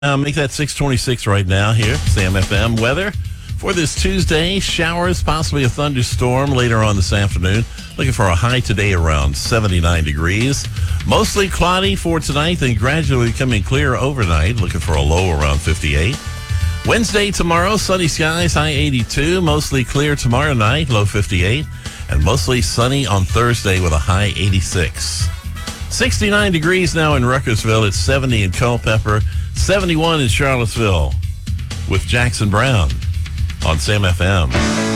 Make that 626 right now here, Sam FM weather. For this Tuesday, showers, possibly a thunderstorm later on this afternoon. Looking for a high today around 79 degrees. Mostly cloudy for tonight, then gradually becoming clear overnight. Looking for a low around 58. Wednesday, tomorrow, sunny skies, high 82. Mostly clear tomorrow night, low 58. And mostly sunny on Thursday with a high 86. 69 degrees now in Ruckersville. It's 70 in Culpeper. 71 in Charlottesville with Jackson Brown on Sam FM.